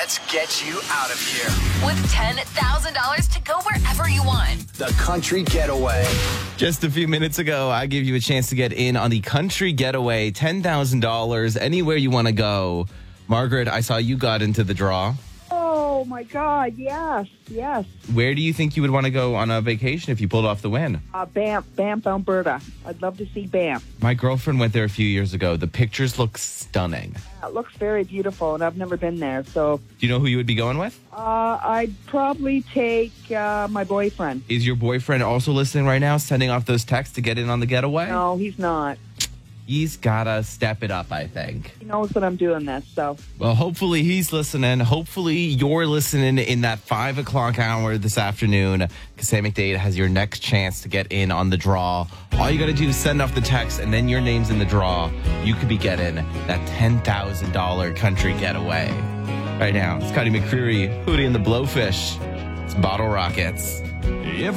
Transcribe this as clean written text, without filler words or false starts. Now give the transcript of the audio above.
Let's get you out of here. With $10,000 to go wherever you want. The Country Getaway. Just a few minutes ago, I gave you a chance to get in on the Country Getaway, $10,000, anywhere you want to go. Margaret, I saw you got into the draw. Oh, my God. Yes. Where do you think you would want to go on a vacation if you pulled off the win? Banff, Alberta. I'd love to see Banff. My girlfriend went there a few years ago. The pictures look stunning. It looks very beautiful, and I've never been there. So Do you know who you would be going with? I'd probably take my boyfriend. Is your boyfriend also listening right now, sending off those texts to get in on the getaway? No, he's not. He's got to step it up, I think. He knows that I'm doing this, so. Well, hopefully he's listening. Hopefully you're listening in that 5 o'clock hour this afternoon, because Sam McDade has your next chance to get in on the draw. All you got to do is send off the text, and then your name's in the draw. You could be getting that $10,000 Country Getaway. Right now, Scotty McCreery, Hootie and the Blowfish. It's Bottle Rockets.